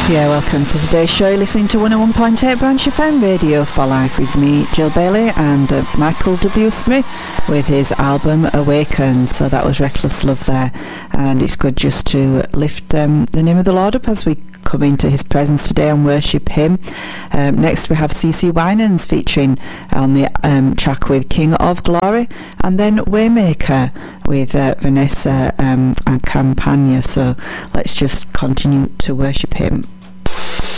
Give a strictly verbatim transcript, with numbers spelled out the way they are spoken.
Yeah, welcome to today's show. You're listening to one oh one point eight Branch F M Radio for Life with me, Jill Bailey, and uh, Michael W. Smith with his album Awaken. So that was Reckless Love there, and it's good just to lift um, the name of the Lord up as we come into his presence today and worship him. Um, next we have C C Winans featuring on the um, track with King of Glory, and then Waymaker with uh, Vanessa um, and Campagna. So let's just continue to worship him.